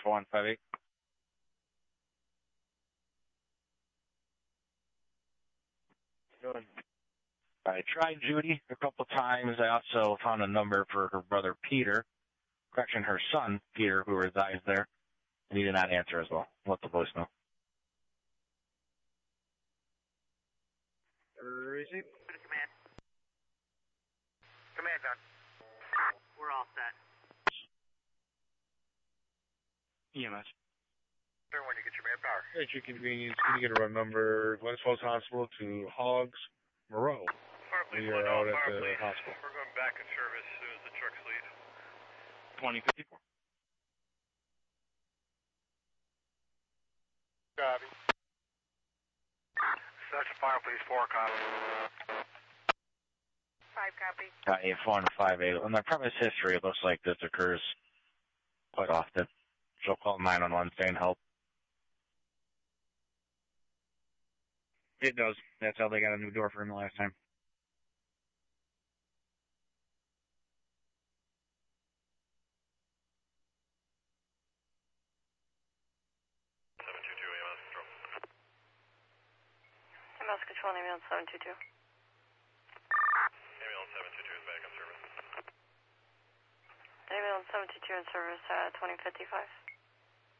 4158. Good. I tried Judy a couple times. I also found a number for her brother Peter, correction, her son Peter, who resides there, and he did not answer as well. Let the voice know. Receive. Command. Command, John. We're all set. EMS. Sir, when you get your manpower. At your convenience, can you get a run number Glens Falls Hospital to Hogs Moreau? We are out at the hospital. We're going back in service as soon as the trucks leave. 2054. Copy. Sergeant Fire, please, 4 copy. 5 copy. 4158. On my previous history, it looks like this occurs quite often. She'll call 911 saying help. It does. That's how they got a new door for him the last time. Ambulance control, ambulance 722. Ambulance 722 is back in service. Ambulance 722 in service at 2055.